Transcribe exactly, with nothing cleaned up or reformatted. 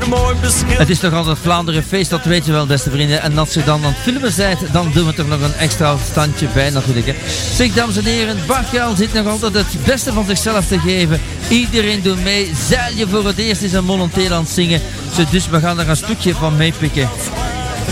Het is toch altijd Vlaanderen feest, dat weet je wel, beste vrienden. En als je dan aan het filmen bent, dan doen we toch nog een extra standje bij natuurlijk. Hè. Zeg, dames en heren, Bart Gaal zit nog altijd het beste van zichzelf te geven. Iedereen doet mee. Zeil je voor het eerst is een Molentheel aan het zingen. Dus we gaan er een stukje van meepikken.